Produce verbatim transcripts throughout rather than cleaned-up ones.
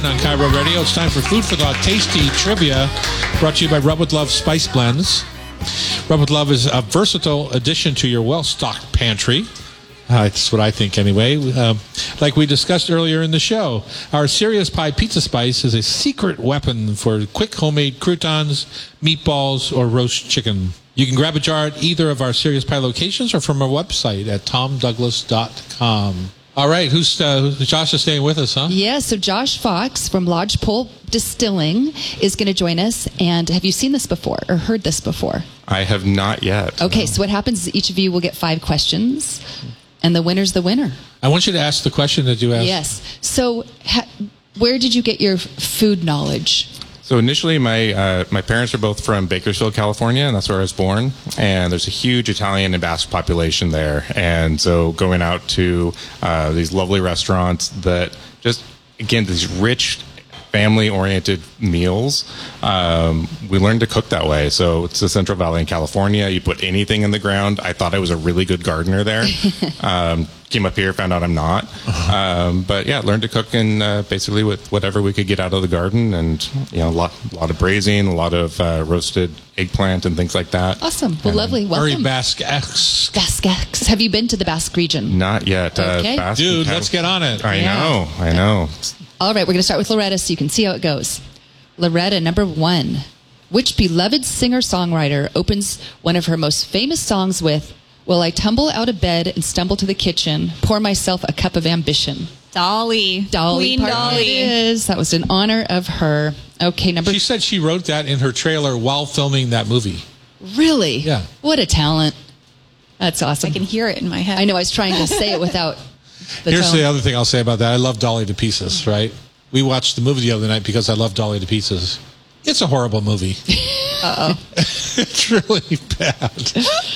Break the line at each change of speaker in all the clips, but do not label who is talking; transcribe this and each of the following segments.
On Cairo Radio, it's time for Food for Thought Tasty Trivia, brought to you by Rub with Love Spice Blends. Rub with Love is a versatile addition to your well-stocked pantry. Uh, that's what I think anyway. Uh, like we discussed earlier in the show, our Serious Pie Pizza Spice is a secret weapon for quick homemade croutons, meatballs, or roast chicken. You can grab a jar at either of our Serious Pie locations or from our website at tom douglas dot com. All right, who's uh, Josh is staying with us, huh?
Yeah, so Josh Fox from Lodgepole Distilling is going to join us. And have you seen this before or heard this before?
I have not yet.
Okay, no. So what happens is each of you will get five questions, and the winner's the winner.
I want you to ask the question that you asked.
Yes. So ha- where did you get your food knowledge?
So initially, my uh, my parents are both from Bakersfield, California, and that's where I was born. And there's a huge Italian and Basque population there. And so going out to uh, these lovely restaurants that just, again, these rich, family-oriented meals, um, we learned to cook that way. So it's the Central Valley in California. You put anything in the ground. I thought I was a really good gardener there. um, came up here, found out I'm not. Um, but yeah, learned to cook in uh, basically with whatever we could get out of the garden, and you know, a lot, a lot of braising, a lot of uh, roasted eggplant and things like that.
Awesome. Well,
and
lovely. Welcome.
Very Basque X.
Basque X. Have you been to the Basque region?
Not yet.
Okay.
Uh, Basque
Dude,
kind
let's
of-
get on it.
I
Yeah.
know. I know.
All right, we're going to start with Loretta so you can see how it goes. Loretta, number one. Which beloved singer-songwriter opens one of her most famous songs with, "Will I tumble out of bed and stumble to the kitchen, pour myself a cup of ambition"?
Dolly.
Dolly
Queen
Parton
Dolly.
it is. That was in honor of her. Okay, number...
She said she wrote that in her trailer while filming that movie.
Really?
Yeah.
What a talent. That's awesome.
I can hear it in my head.
I know, I was trying to say it without the
Here's
tone.
the other thing I'll say about that. I love Dolly to pieces, right? We watched the movie the other night because I love Dolly to pieces. It's a horrible movie.
Uh-oh.
It's really bad.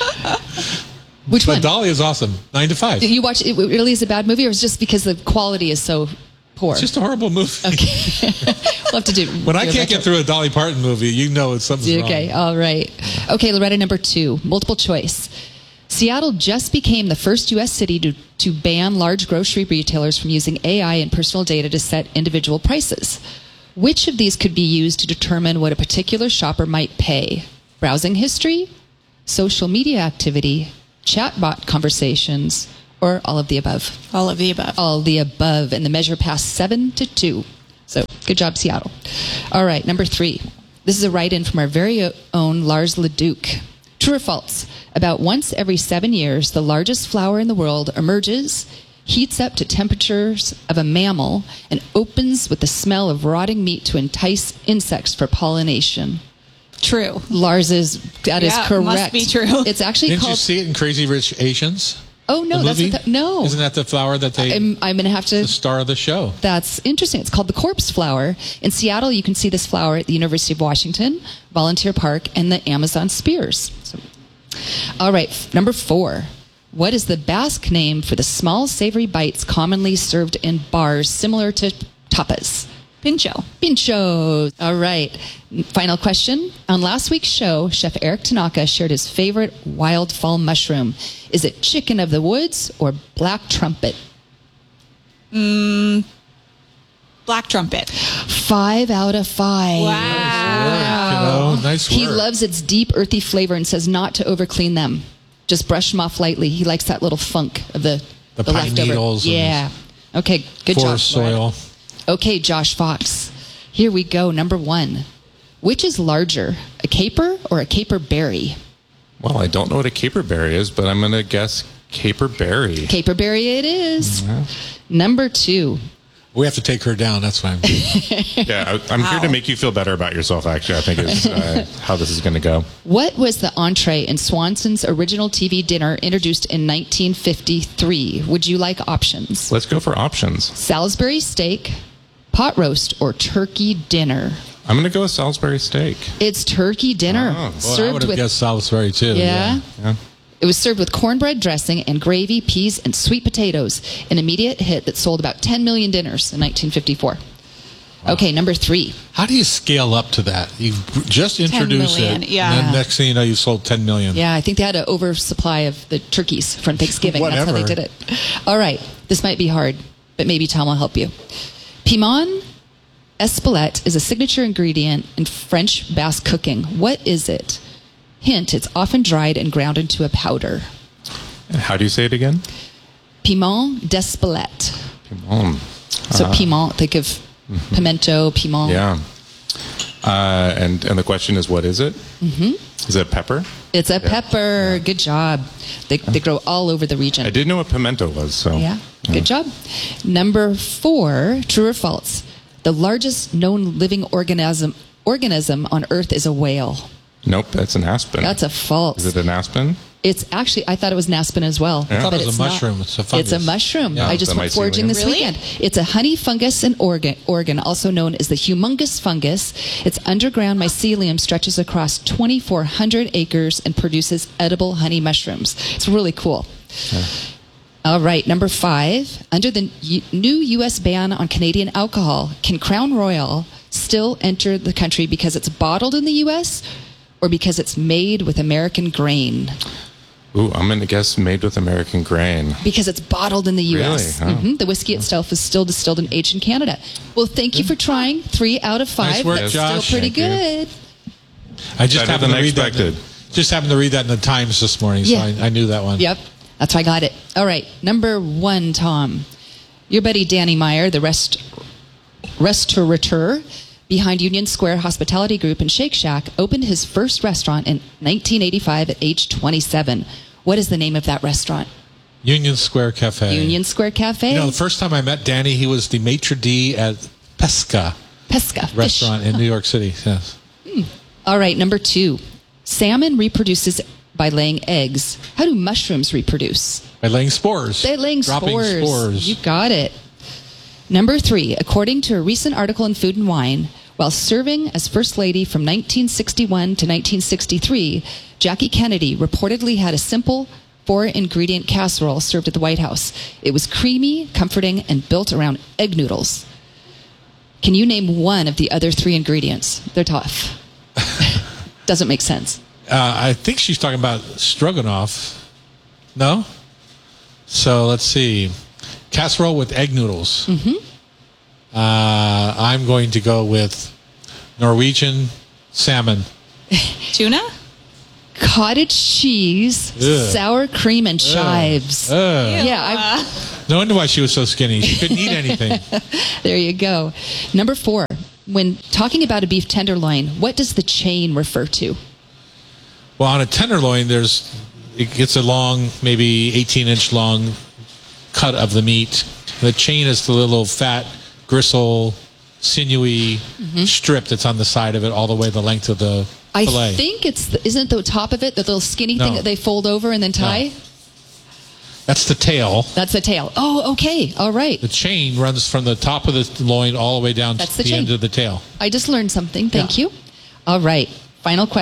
Which
But
one?
Dolly is awesome. Nine to five.
Did you watch it? Really is a bad movie, or is it just because the quality is so poor?
It's just a horrible movie.
Okay. We'll have to do.
When I
do a
can't get
retro-
through a Dolly Parton movie, you know it's something wrong.
Okay, all right. Okay, Loretta, number two, multiple choice. Seattle just became the first U S city to, to ban large grocery retailers from using A I and personal data to set individual prices. Which of these could be used to determine what a particular shopper might pay? Browsing history, social media activity, chatbot conversations, or all of the above?
All of the above.
All the above, and the measure passed seven to two. So, good job, Seattle. All right, number three. This is a write-in from our very own Lars Leduc. True or false? About once every seven years, the largest flower in the world emerges, heats up to temperatures of a mammal, and opens with the smell of rotting meat to entice insects for pollination.
True.
Lars is that
Yeah,
is correct.
must be true.
It's actually
Didn't
called.
you see it in Crazy Rich Asians?
Oh no,
The
that's
movie?
what that, no.
Isn't that the flower that they,
I'm, I'm going to have to.
the star of the show?
That's interesting. It's called the corpse flower. In Seattle, you can see this flower at the University of Washington, Volunteer Park, and the Amazon Spears. So, all right, f- number four. What is the Basque name for the small, savory bites commonly served in bars similar to tapas?
Pincho.
Pincho. All right. Final question. On last week's show, Chef Eric Tanaka shared his favorite wild fall mushroom. Is it chicken of the woods or black trumpet?
Black trumpet.
Five out of five.
Wow.
You know, nice work.
He loves its deep, earthy flavor and says not to overclean them. Just brush them off lightly. He likes that little funk of the,
The pine
leftover.
needles and
Yeah. Okay, good job.
forest soil.
Okay, Josh Fox. Here we go. Number one. Which is larger, a caper or a caper berry?
Well, I don't know what a caperberry is, but I'm going to guess caperberry.
Caper berry it is. Number two.
We have to take her down. That's fine.
Yeah, I, I'm here to
Wow.
make you feel better about yourself, actually. I think is uh, how this is going to go.
What was the entree in Swanson's original T V dinner introduced in nineteen fifty-three? Would you like options?
Let's go for options.
Salisbury steak, pot roast, or turkey dinner?
I'm going to go with Salisbury steak.
It's turkey dinner.
Oh, boy, I
Boy, I would
served
have
with
guessed Salisbury, too.
yeah.
Yeah.
It was served with cornbread dressing and gravy, peas, and sweet potatoes. An immediate hit that sold about ten million dinners in nineteen fifty-four. Okay, number three.
How do you scale up to that? You just introduced
million,
it,
yeah.
and then next thing you know, you sold ten million.
Yeah, I think they had an oversupply of the turkeys from Thanksgiving. That's how they
Whatever.
did it. All right, this might be hard, but maybe Tom will help you. Pimon Espelette is a signature ingredient in French Basque cooking. What is it? Hint, it's often dried and ground into a powder.
And how do you say it again?
Piment d'Espelette.
Piment.
So piment, think of pimento, piment.
Yeah. Uh, and and the question is, what is it? Mm-hmm. Is it pepper?
It's a pepper. Good job. They, they grow all over the region.
I didn't know what pimento was. So
Yeah, good job. Number four, true or false? The largest known living organism organism on Earth is a whale.
Nope, that's an aspen.
That's a false.
Is it an aspen?
It's actually, I thought it was an aspen as well.
I
thought
but
it was
it's
a
not.
mushroom. It's a fungus.
It's a mushroom.
Yeah.
I just
The
went foraging
mycelium.
this
Really?
weekend. It's a honey fungus in Oregon, Oregon, also known as the humongous fungus. Its underground mycelium stretches across twenty-four hundred acres and produces edible honey mushrooms. It's really cool. All right, number five. Under the U- new U S ban on Canadian alcohol, can Crown Royal still enter the country because it's bottled in the U S or because it's made with American grain?
Ooh, I'm going to guess made with American grain.
Because it's bottled in the U S.
Really? Oh.
Mhm. The whiskey itself is still distilled and aged in Canada. Well, thank you for trying. Three out of five.
Nice work,
That's
Josh.
still pretty
Thank
good.
I just
Better
happened
than
to read
expected.
that. Just happened to read that in the Times this morning, so
Yeah.
I, I knew that one.
Yep. That's why I got it. All right. Number one, Tom. Your buddy Danny Meyer, the rest, restaurateur behind Union Square Hospitality Group and Shake Shack, opened his first restaurant in nineteen eighty-five at age twenty-seven. What is the name of that restaurant?
Union Square Cafe.
Union Square Cafe.
You know, the first time I met Danny, he was the maitre d' at Pesca
Pesca. Fish.
restaurant in New York City. Yes.
All right, number two. Salmon reproduces by laying eggs. How do mushrooms reproduce?
By laying spores.
They're laying
Dropping
spores.
spores.
You got it. Number three. According to a recent article in Food and Wine, while serving as First Lady from nineteen sixty-one to nineteen sixty-three, Jackie Kennedy reportedly had a simple four-ingredient casserole served at the White House. It was creamy, comforting, and built around egg noodles. Can you name one of the other three ingredients? They're tough. Doesn't make sense.
Uh, I think she's talking about stroganoff. No? So let's see. Casserole with egg noodles. Mm-hmm. Uh, I'm going to go with Norwegian salmon.
Tuna?
Cottage cheese,
Ugh.
sour cream, and chives.
Ugh.
Yeah, I,
No wonder why she was so skinny. She couldn't eat anything.
there you go. Number four. When talking about a beef tenderloin, what does the chain refer to?
Well, on a tenderloin, there's it gets a long, maybe eighteen inch long cut of the meat. The chain is the little fat, gristle, sinewy strip that's on the side of it, all the way the length of the
I
fillet.
think it's, the, isn't it the top of it, the little skinny thing
No.
that they fold over and then tie?
That's the tail.
That's the tail. Oh, okay. All right.
The chain runs from the top of the loin all the way down
That's
to
the
the, end
chain.
of the tail.
I just learned something. Thank
Yeah.
you. All right. Final question.